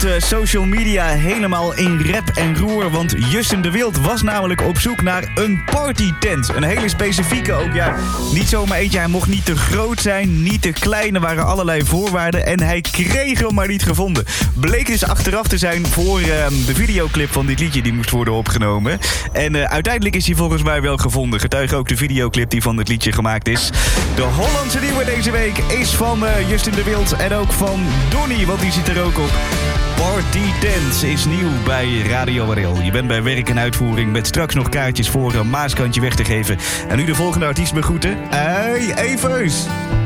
stond social media helemaal in rep en roer. Want Justin de Wild was namelijk op zoek naar een partytent. Een hele specifieke ook, ja. Niet zomaar eentje, hij mocht niet te groot zijn, niet te klein. Er waren allerlei voorwaarden en hij kreeg hem maar niet gevonden. Bleek dus achteraf te zijn voor de videoclip van dit liedje die moest worden opgenomen. En uiteindelijk is hij volgens mij wel gevonden. Getuige ook de videoclip die van dit liedje gemaakt is. De Hollandse nieuwe deze week is van Justin de Wild en ook van Donny, want die zit er ook op. Party Tent is nieuw bij Radio Warel. Je bent bij werk en uitvoering met straks nog kaartjes voor een Maaskantje weg te geven. En nu de volgende artiest begroeten. Hey, Evers!